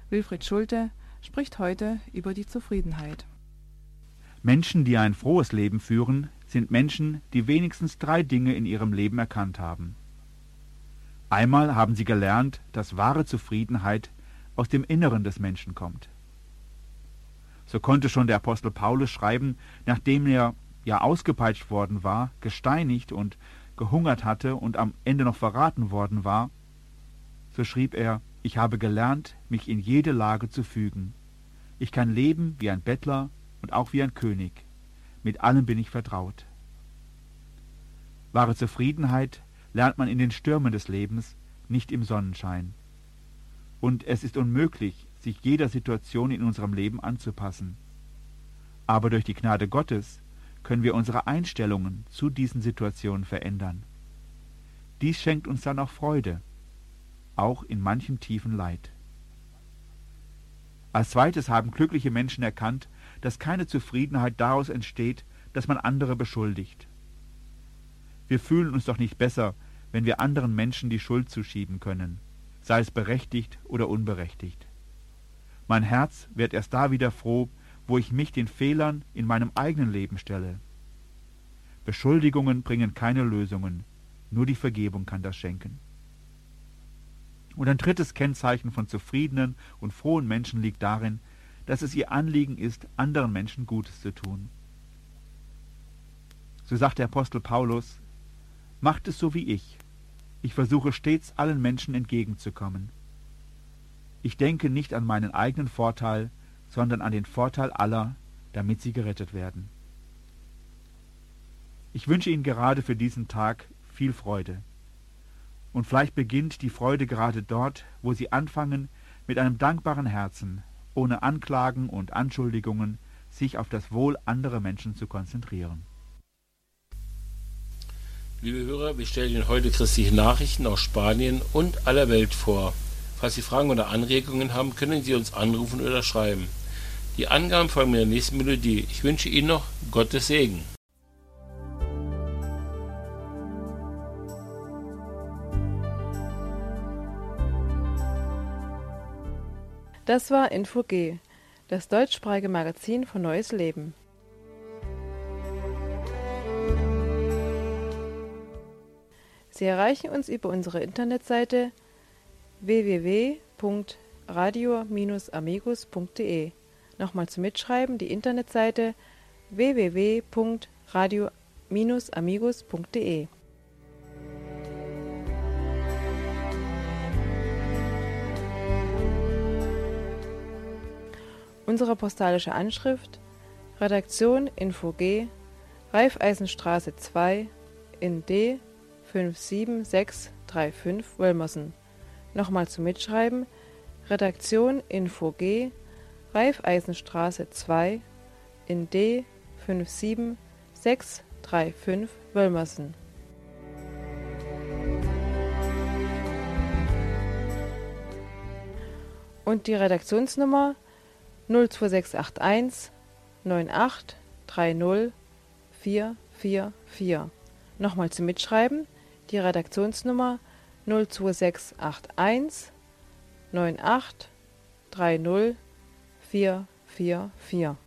Wilfried Schulte spricht heute über die Zufriedenheit. Menschen, die ein frohes Leben führen, sind Menschen, die wenigstens 3 Dinge in ihrem Leben erkannt haben. Einmal haben sie gelernt, dass wahre Zufriedenheit aus dem Inneren des Menschen kommt. So konnte schon der Apostel Paulus schreiben, nachdem er ja ausgepeitscht worden war, gesteinigt und gehungert hatte und am Ende noch verraten worden war, so schrieb er: Ich habe gelernt, mich in jede Lage zu fügen. Ich kann leben wie ein Bettler und auch wie ein König. Mit allem bin ich vertraut. Wahre Zufriedenheit lernt man in den Stürmen des Lebens, nicht im Sonnenschein. Und es ist unmöglich, sich jeder Situation in unserem Leben anzupassen. Aber durch die Gnade Gottes können wir unsere Einstellungen zu diesen Situationen verändern. Dies schenkt uns dann auch Freude, auch in manchem tiefen Leid. Als zweites haben glückliche Menschen erkannt, dass keine Zufriedenheit daraus entsteht, dass man andere beschuldigt. Wir fühlen uns doch nicht besser, wenn wir anderen Menschen die Schuld zuschieben können, sei es berechtigt oder unberechtigt. Mein Herz wird erst da wieder froh, wo ich mich den Fehlern in meinem eigenen Leben stelle. Beschuldigungen bringen keine Lösungen, nur die Vergebung kann das schenken. Und ein drittes Kennzeichen von zufriedenen und frohen Menschen liegt darin, dass es ihr Anliegen ist, anderen Menschen Gutes zu tun. So sagt der Apostel Paulus: Macht es so wie ich. Ich versuche stets, allen Menschen entgegenzukommen. Ich denke nicht an meinen eigenen Vorteil, sondern an den Vorteil aller, damit sie gerettet werden. Ich wünsche Ihnen gerade für diesen Tag viel Freude. Und vielleicht beginnt die Freude gerade dort, wo Sie anfangen, mit einem dankbaren Herzen, ohne Anklagen und Anschuldigungen, sich auf das Wohl anderer Menschen zu konzentrieren. Liebe Hörer, wir stellen Ihnen heute christliche Nachrichten aus Spanien und aller Welt vor. Falls Sie Fragen oder Anregungen haben, können Sie uns anrufen oder schreiben. Die Angaben folgen in der nächsten Melodie. Ich wünsche Ihnen noch Gottes Segen. Das war Info-G, das deutschsprachige Magazin von Neues Leben. Sie erreichen uns über unsere Internetseite www.radio-amigos.de. Nochmal zum Mitschreiben, die Internetseite www.radio-amigos.de. Unsere postalische Anschrift: Redaktion Info-G, Raiffeisenstraße 2 in D 57635 Wölmersen. Nochmal zum Mitschreiben: Redaktion Info-G, Raiffeisenstraße 2 in D 57635 Wölmersen. Und die Redaktionsnummer 02681 9830 444. Nochmal zum Mitschreiben: die Redaktionsnummer 02681 9830 444.